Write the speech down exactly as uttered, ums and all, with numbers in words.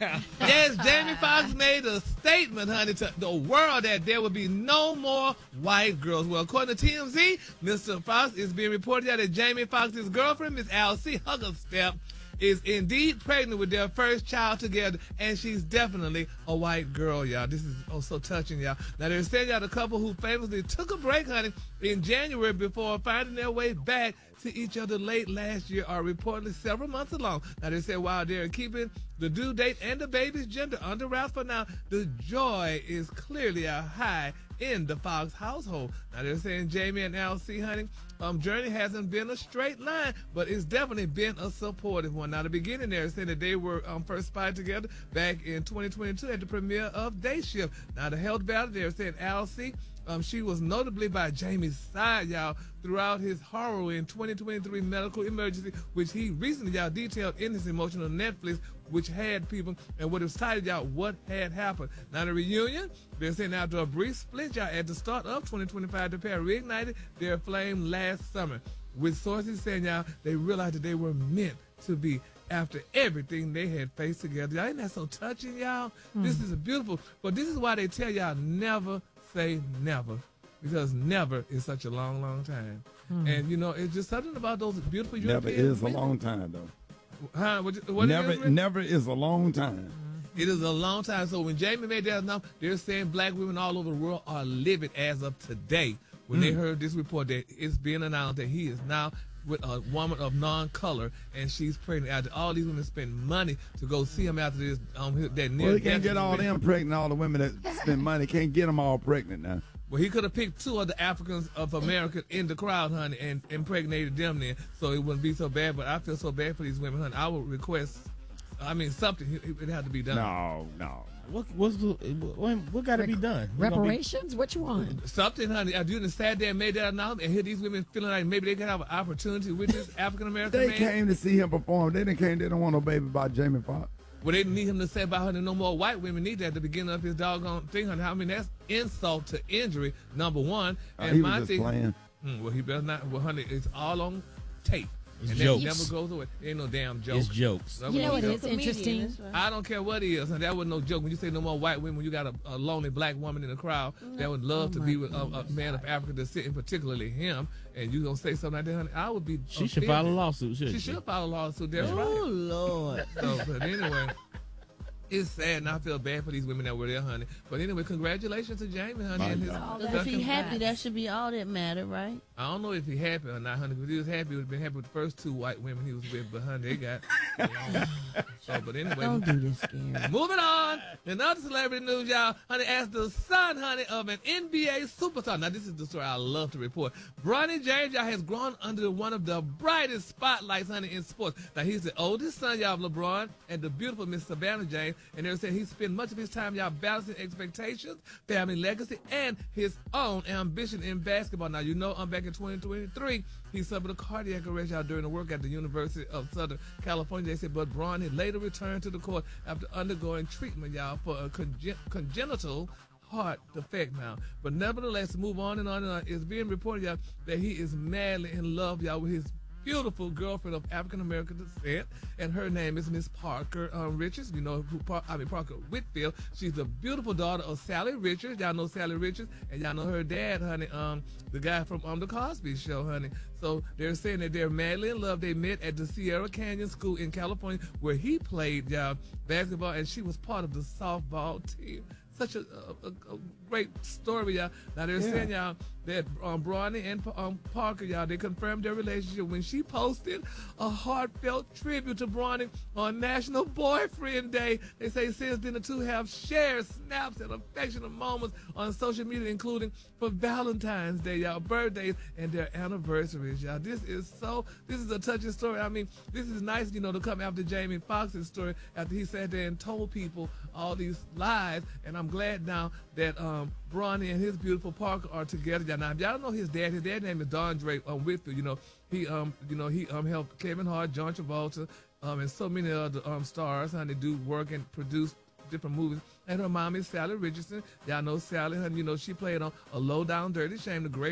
Yes, Jamie Foxx made a statement, honey, to the world that there will be no more white girls. Well, according to T M Z, Mister Fox is being reported that Jamie Foxx's girlfriend, Miss Alcee Huggerstep, is indeed pregnant with their first child together, and she's definitely a white girl, y'all. This is oh so touching, y'all. Now, they're saying y'all the couple who famously took a break, honey, in January before finding their way back to each other late last year are reportedly several months along. Now, they say while they're keeping the due date and the baby's gender under wraps for now, the joy is clearly a high in the Fox household. Now, they're saying Jamie and Alcee, honey, um, journey hasn't been a straight line, but it's definitely been a supportive one. Now, the beginning there saying that they were um, first spotted together back in twenty twenty-two at the premiere of Day Shift. Now, the health battle there saying Alcee, Um, she was notably by Jamie's side, y'all, throughout his harrowing twenty twenty-three medical emergency, which he recently, y'all, detailed in his emotional Netflix, which had people, and what it was titled, y'all, What Had Happened. Now, the reunion, they're saying after a brief split, y'all, at the start of twenty twenty-five, the pair reignited their flame last summer, with sources saying, y'all, they realized that they were meant to be after everything they had faced together. Y'all, ain't that so touching, y'all? Mm. This is beautiful. But this is why they tell y'all never say never, because never is such a long, long time. Hmm. And, you know, it's just something about those beautiful Never European is women. a long time, though. Huh? What, what never, is never is a long time. It is a long time. So when Jamie made that announcement, they're saying black women all over the world are living as of today. When mm. they heard this report that it's being announced that he is now with a woman of non-color, and she's pregnant. After all these women spend money to go see him after this, um, that near well, he can't get all them pregnant. All the women that spend money can't get them all pregnant now. Well, he could have picked two of the Africans of America in the crowd, honey, and impregnated them then, so it wouldn't be so bad. But I feel so bad for these women, honey. I would request, I mean, something. It would have to be done. No, no. What what's the, what, what got to be done? Reparations? Be, what you want? Something, honey. I didn't sat there and made that announcement, and here these women feeling like maybe they could have an opportunity with this African American man. They came to see him perform. They didn't came. They don't want no baby by Jamie Foxx. Well, they didn't need him to say about honey, no more white women need that at the beginning of his doggone thing, honey. I mean, that's insult to injury, number one. And uh, he my was just thing, playing. Hmm, well, he better not. Well, honey, it's all on tape. It's and jokes. That never goes away. It ain't no damn joke. It's jokes. You know what is interesting? I don't care what it is. And that was no joke. When you say no more white women, you got a, a lonely black woman in the crowd that would love oh to be with a, a man of African descent, particularly him, and you gonna say something like that, honey, I would be. She should file a lawsuit, shouldn't she? She should file a lawsuit. That's oh, right. Oh, Lord. So, but anyway. It's sad, and I feel bad for these women that were there, honey. But anyway, congratulations to Jamie, honey. And his oh, if he happy, that should be all that matter, right? I don't know if he happy or not, honey. If he was happy, he would have been happy with the first two white women he was with, but honey, they got along. So, but anyway, don't do this, Gary. Moving on. In other celebrity news, y'all, honey, as the son, honey, of an N B A superstar. Now, this is the story I love to report. Bronny James, y'all, has grown under one of the brightest spotlights, honey, in sports. Now, he's the oldest son, y'all, of LeBron and the beautiful Miss Savannah James, and they're saying he spent much of his time, y'all, balancing expectations, family legacy, and his own ambition in basketball. Now, you know, I'm back in twenty twenty-three, he suffered a cardiac arrest, y'all, during the work at the University of Southern California. They said, but Bronny later returned to the court after undergoing treatment, y'all, for a congen- congenital heart defect now. But nevertheless, to move on and on and on, it's being reported, y'all, that he is madly in love, y'all, with his beautiful girlfriend of African American descent, and her name is Miss Parker um, Richards. You know who? Par- I mean Parker Whitfield. She's the beautiful daughter of Sally Richards. Y'all know Sally Richards, and y'all know her dad, honey. Um, the guy from um the Cosby Show, honey. So they're saying that they're madly in love. They met at the Sierra Canyon School in California, where he played y'all basketball, and she was part of the softball team. Such a, a, a great story, y'all. Now they're yeah. saying, y'all, that um, Bronny and um, Parker, y'all, they confirmed their relationship when she posted a heartfelt tribute to Bronny on National Boyfriend Day. They say since then the two have shared snaps and affectionate moments on social media, including for Valentine's Day, y'all, birthdays, and their anniversaries, y'all. This is so, this is a touching story. I mean, this is nice, you know, to come after Jamie Foxx's story after he sat there and told people all these lies, and I'm glad now that um, Bronny and his beautiful Parker are together. Now, if y'all don't know his dad, his dad's name is Dondre um, Whitfield. You know, he um, you know, he um helped Kevin Hart, John Travolta, um, and so many other um stars, honey, do work and produce different movies. And her mom is Sally Richardson. Y'all know Sally, honey. You know, she played on A Low Down Dirty Shame, the great